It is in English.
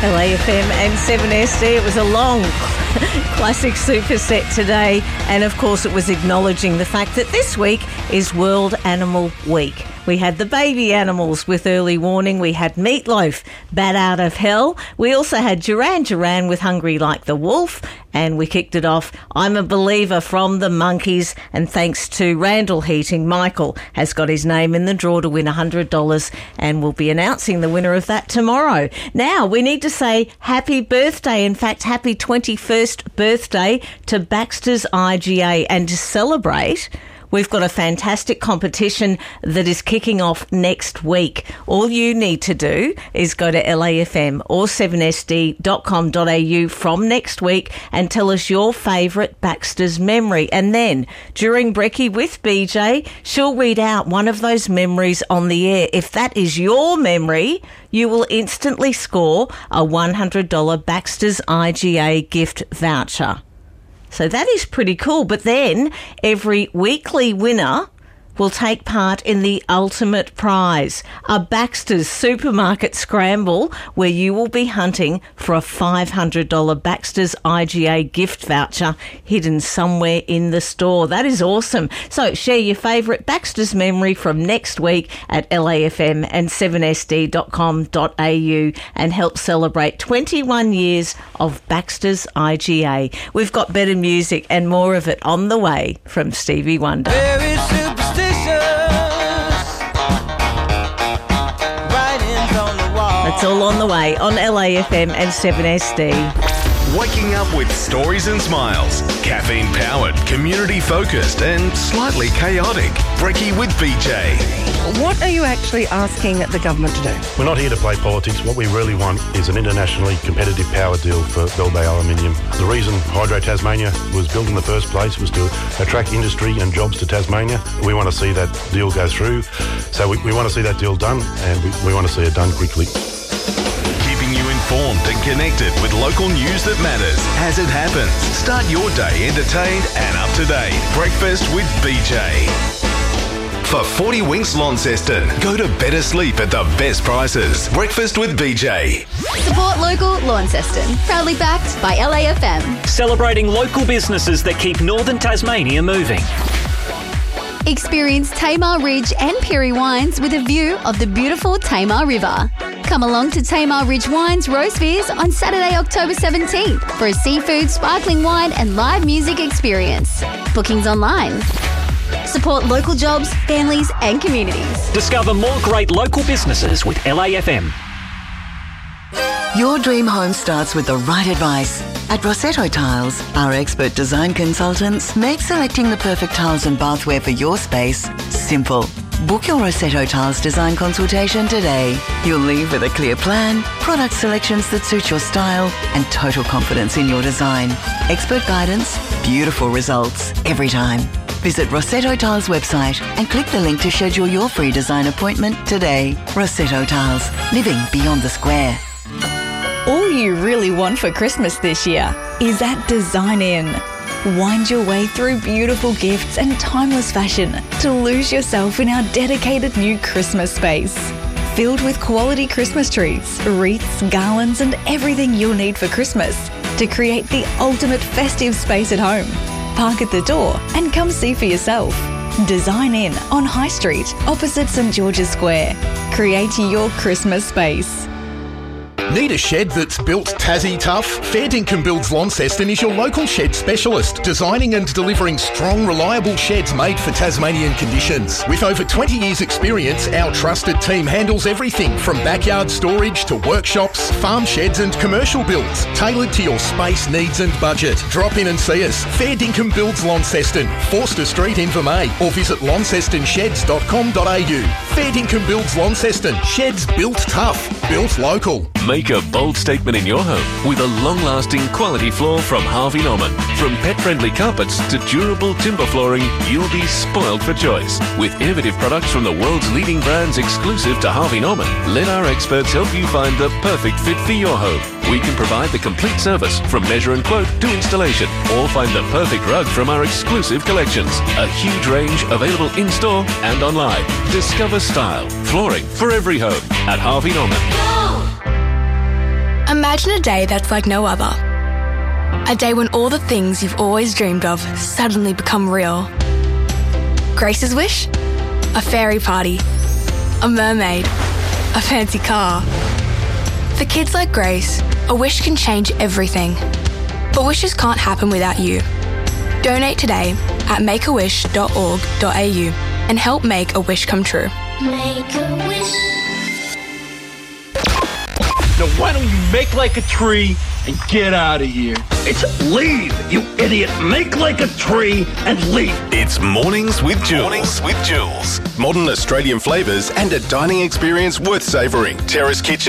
LAFM and 7SD. It was a long classic superset today, and of course it was acknowledging the fact that this week is World Animal Week. We had the baby animals with Early Warning. We had Meatloaf, Bat Out of Hell. We also had Duran Duran with Hungry Like the Wolf. And we kicked it off, I'm a Believer from the Monkees. And thanks to Randall Heating, Michael has got his name in the draw to win $100, and we'll be announcing the winner of that tomorrow. Now, we need to say happy birthday. In fact, happy 21st birthday to Baxter's IGA. And to celebrate, we've got a fantastic competition that is kicking off next week. All you need to do is go to LAFM or 7sd.com.au from next week and tell us your favourite Baxter's memory. And then, during Brekkie with BJ, she'll read out one of those memories on the air. If that is your memory, you will instantly score a $100 Baxter's IGA gift voucher. So that is pretty cool. But then every weekly winner will take part in the ultimate prize, a Baxter's Supermarket Scramble, where you will be hunting for a $500 Baxter's IGA gift voucher hidden somewhere in the store. That is awesome. So share your favourite Baxter's memory from next week at LAFM and 7sd.com.au and help celebrate 21 years of Baxter's IGA. We've got better music and more of it on the way from Stevie Wonder. It's all on the way on LAFM and 7SD. Waking up with stories and smiles. Caffeine-powered, community-focused and slightly chaotic. Brekkie with BJ. What are you actually asking the government to do? We're not here to play politics. What we really want is an internationally competitive power deal for Bell Bay Aluminium. The reason Hydro Tasmania was built in the first place was to attract industry and jobs to Tasmania. We want to see that deal go through. So we want to see that deal done, and we want to see it done quickly. Informed and connected with local news that matters as it happens. Start your day entertained and up to date. Breakfast with BJ. For 40 Winks Launceston, go to better sleep at the best prices. Breakfast with BJ. Support local Launceston. Proudly backed by LAFM. Celebrating local businesses that keep northern Tasmania moving. Experience Tamar Ridge and Perry Wines with a view of the beautiful Tamar River. Come along to Tamar Ridge Wines Rose Fears on Saturday, October 17th for a seafood, sparkling wine and live music experience. Bookings online. Support local jobs, families and communities. Discover more great local businesses with LAFM. Your dream home starts with the right advice. At Rossetto Tiles, our expert design consultants make selecting the perfect tiles and bathware for your space simple. Book your Rossetto Tiles design consultation today. You'll leave with a clear plan, product selections that suit your style, and total confidence in your design. Expert guidance, beautiful results every time. Visit Rossetto Tiles website and click the link to schedule your free design appointment today. Rossetto Tiles, living beyond the square. All you really want for Christmas this year is at Design In. Wind your way through beautiful gifts and timeless fashion to lose yourself in our dedicated new Christmas space. Filled with quality Christmas trees, wreaths, garlands and everything you'll need for Christmas to create the ultimate festive space at home. Park at the door and come see for yourself. Design In on High Street, opposite St George's Square. Create your Christmas space. Need a shed that's built Tassie tough? Fair Dinkum Builds Launceston is your local shed specialist, designing and delivering strong, reliable sheds made for Tasmanian conditions. With over 20 years' experience, our trusted team handles everything from backyard storage to workshops, farm sheds and commercial builds, tailored to your space needs and budget. Drop in and see us. Fair Dinkum Builds Launceston, Forster Street, Invermay, or visit launcestonsheds.com.au. Fair Dinkum Builds Launceston. Sheds built tough, built local. Make a bold statement in your home with a long-lasting quality floor from Harvey Norman. From pet-friendly carpets to durable timber flooring, you'll be spoiled for choice. With innovative products from the world's leading brands exclusive to Harvey Norman, let our experts help you find the perfect fit for your home. We can provide the complete service from measure and quote to installation, or find the perfect rug from our exclusive collections. A huge range available in-store and online. Discover style, flooring for every home at Harvey Norman. Imagine a day that's like no other. A day when all the things you've always dreamed of suddenly become real. Grace's wish? A fairy party. A mermaid. A fancy car. For kids like Grace, a wish can change everything. But wishes can't happen without you. Donate today at makeawish.org.au and help make a wish come true. Make a wish. Now why don't you make like a tree and get out of here? It's leave, you idiot. Make like a tree and leave. It's Mornings with Jules. Modern Australian flavours and a dining experience worth savouring. Terrace Kitchen.